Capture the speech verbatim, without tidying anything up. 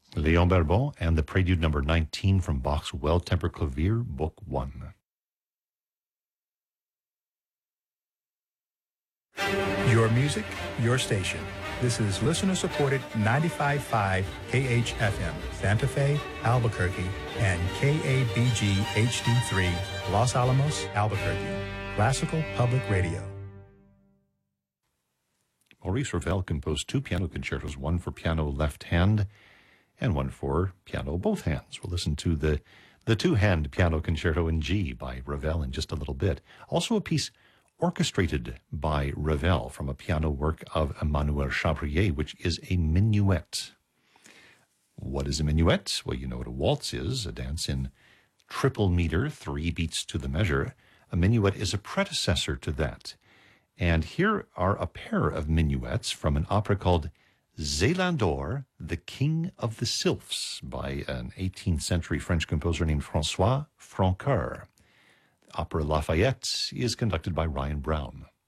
Léon Barbon and the Prelude number nineteen from Bach's Well-Tempered Clavier, Book one. Your music, your station. This is listener-supported ninety-five point five K H F M, Santa Fe, Albuquerque, and K A B G H D three, Los Alamos, Albuquerque. Classical Public Radio. Maurice Ravel composed two piano concertos, one for piano left hand and one for piano both hands. We'll listen to the, the two-hand piano concerto in G by Ravel in just a little bit. Also a piece orchestrated by Ravel from a piano work of Emmanuel Chabrier, which is a minuet. What is a minuet? Well, you know what a waltz is, a dance in triple meter, three beats to the measure. A minuet is a predecessor to that. And here are a pair of minuets from an opera called Zélandor, the King of the Sylphs, by an eighteenth century French composer named François Francoeur. The opera Lafayette is conducted by Ryan Brown.